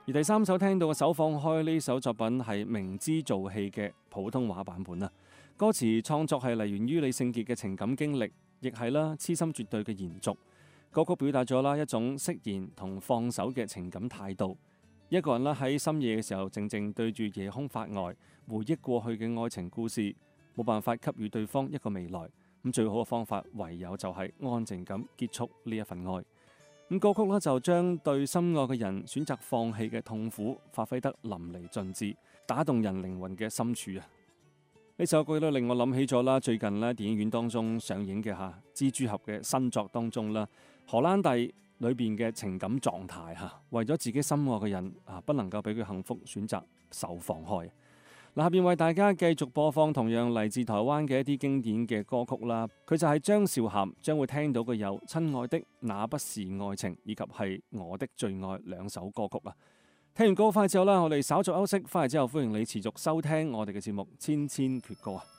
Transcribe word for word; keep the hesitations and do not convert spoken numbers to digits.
而第三首聽到嘅手放開呢首作品係明知做戲嘅普通話版本啊。歌詞創作係嚟源於李聖傑嘅情感經歷，亦係啦痴心絕對嘅延續。歌曲表達咗啦一種釋然同放手嘅情感態度。一個人啦喺深夜嘅時候，靜靜對住夜空發呆，回憶過去嘅愛情故事，冇辦法給予對方一個未來。咁最好嘅方法，唯有就係安靜咁結束呢一份愛。咁歌曲呢，就將對心愛嘅人選擇放棄嘅痛苦發揮得淋漓盡致，打動人靈魂嘅深處啊！呢首歌都令我諗起咗啦，最近咧電影院當中上映嘅吓蜘蛛俠嘅新作當中啦，荷蘭弟裏邊嘅情感狀態吓，為咗自己心愛嘅人啊，不能夠俾佢幸福，選擇手放開。嗱，下邊為大家繼續播放同樣嚟自台灣嘅一啲經典嘅歌曲啦。佢就係張韶涵將會聽到嘅有《親愛的那不是愛情》以及係《我的最愛》兩首歌曲啊。聽完歌翻之後啦，我哋稍作休息，翻嚟之後歡迎你持續收聽我哋嘅節目《千千闕歌》啊。